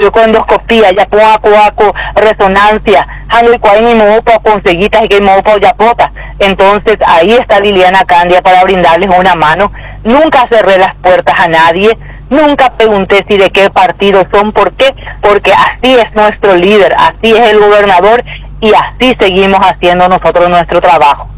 estudio con endoscopía, ya puedo resonancia, Hanoi Cuaini Mopo conseguitas y que Mopo Yapota. Entonces ahí está Liliana Candia para brindarles una mano. Nunca cerré las puertas a nadie, nunca pregunté si de qué partido son, ¿por qué? Porque así es nuestro líder, así es el gobernador y así seguimos haciendo nosotros nuestro trabajo.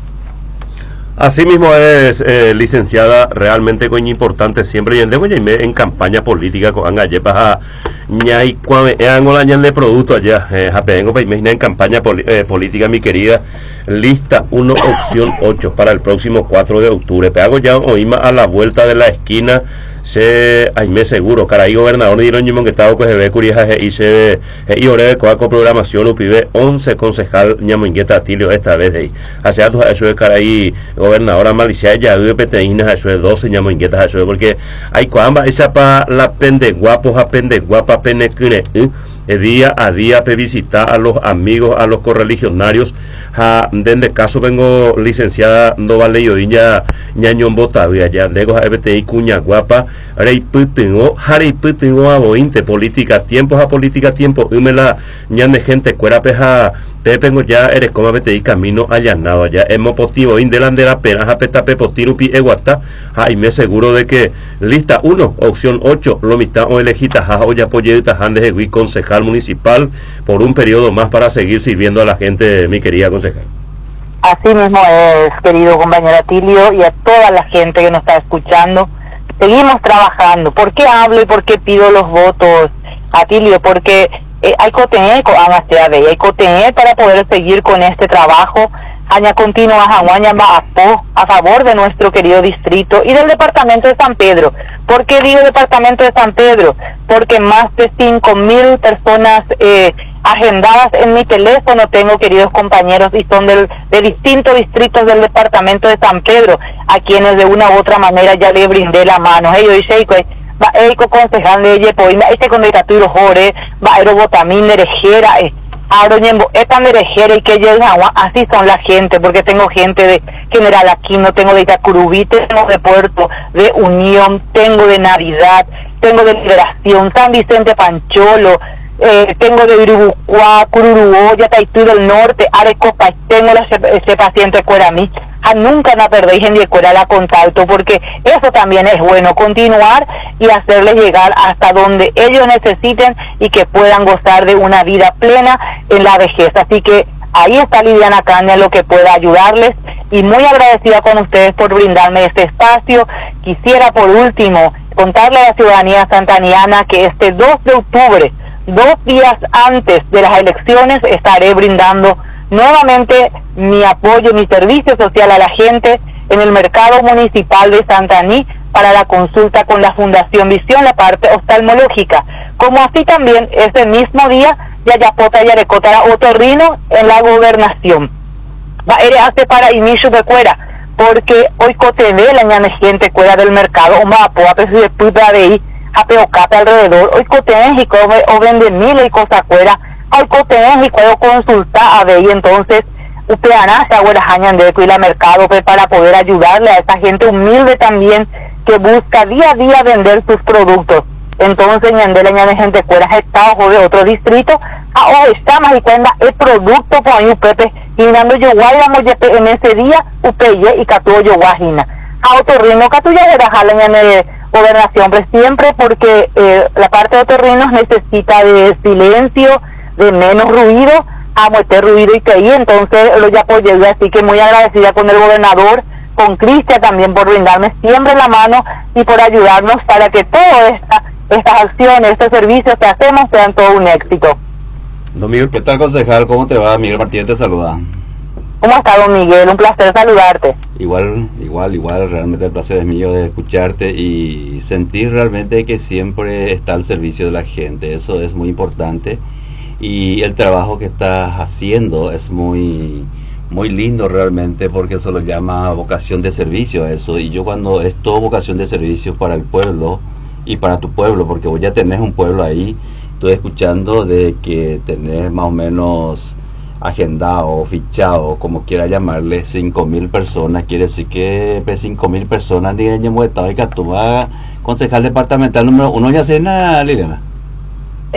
Así mismo es, licenciada, realmente coño importante siempre y en campaña política con gallepas ñay cuando la ñan de producto allá vengo para en campaña política, mi querida. Lista 1 opción 8 para el próximo 4 de octubre. Hago ya oíma a la vuelta de la esquina. Ay, me seguro, caray, gobernador dieron que estaba pues de curiosa y ore de coaco programación upibe 11 concejal ñamongueta atilio esta vez de ahí. Hacia eso de caray, gobernadora malicia ya de peteína, eso de 12 ñamonguetas, eso de porque hay cuamba esa pa la pendeguapos a pendeguapa penecune, día a día te visita a los amigos, a los correligionarios. Desde caso vengo licenciada no vale yo ya ñañón botavia ya nego a BTI cuña guapa rey putingo harry putingo a 20 política tiempos a política tiempo y me la ñan de gente cuera peja te tengo ya eres como BTI camino allanado ya hemos postivo indelante de la pena a petape postirupi eguata y me seguro de que lista 1 opción 8 lo mitad o elegita o ya apoyeta han de concejal municipal por un periodo más para seguir sirviendo a la gente, mi querida concejal. Así mismo es, querido compañero Atilio, y a toda la gente que nos está escuchando. Seguimos trabajando. ¿Por qué hablo y por qué pido los votos, Atilio? Porque hay coteñé hay coteñé para poder seguir con este trabajo. Aña continua a favor de nuestro querido distrito y del departamento de San Pedro. ¿Por qué digo departamento de San Pedro? Porque más de 5.000 personas agendadas en mi teléfono tengo, queridos compañeros, y son de distintos distritos del departamento de San Pedro, a quienes de una u otra manera ya le brindé la mano. Eiko concejal de Yepoima, este con el Caturo Jore, va a botamín derejera, esta merejera y que llega así son la gente, porque tengo gente de General Aquino, tengo de Itacurubí, tengo de Puerto, de Unión, tengo de Navidad, tengo de Liberación, San Vicente Pancholo, tengo de Uribucuá, Cururuoya, Taitú del Norte, Arecopa, tengo ese paciente fuera a mí. Nunca me perdéis en Yecuera la contacto, porque eso también es bueno, continuar y hacerles llegar hasta donde ellos necesiten y que puedan gozar de una vida plena en la vejez. Así que ahí está Liliana Candia, lo que pueda ayudarles, y muy agradecida con ustedes por brindarme este espacio. Quisiera por último contarle a la ciudadanía santaniana que este 2 de octubre, 2 días antes de las elecciones, estaré brindando nuevamente mi apoyo, mi servicio social a la gente en el mercado municipal de Santaní para la consulta con la Fundación Visión, la parte oftalmológica, como así también ese mismo día Yayapota y Arecota Otorrino en la gobernación. Hace para inicio de cuera, porque hoy coteve la ñane gente cuera del mercado, o mapo, a pesar de puta de ahí, a peocate alrededor, hoy coteve y come o vende mil y cosa cuera, hoy coteve y puedo consultar a ver, y entonces upeana se agüera jañan de cuila mercado pues, para poder ayudarle a esa gente humilde también que busca día a día vender sus productos. Entonces ñandela ñane gente cuera está o de otro distrito está más y cuenta el producto por ahí upepe y dando yo guayamos en ese día upeye y catuo yo guajina a otorrino catuya de la ñane de gobernación pues siempre porque la parte de otorrinos necesita de silencio, de menos ruido, amo este ruido y que ahí entonces lo ya apoyé, así que muy agradecida con el gobernador, con Cristian también por brindarme siempre la mano y por ayudarnos para que todas estas acciones, estos servicios que hacemos sean todo un éxito. Don Miguel, ¿qué tal, concejal? ¿Cómo te va? Miguel Martínez te saluda. ¿Cómo está, don Miguel? Un placer saludarte. Igual, realmente el placer es mío de escucharte y sentir realmente que siempre está al servicio de la gente, eso es muy importante. Y el trabajo que estás haciendo es muy lindo realmente, porque eso lo llama vocación de servicio a eso, y yo cuando es todo vocación de servicio para el pueblo y para tu pueblo, porque vos ya tenés un pueblo ahí, estoy escuchando de que tenés más o menos agendado, fichado, como quiera llamarle, 5.000 personas, quiere decir que 5.000 personas de Ñemueta y Catúa, concejal departamental número 1, ya sé nada, Liliana.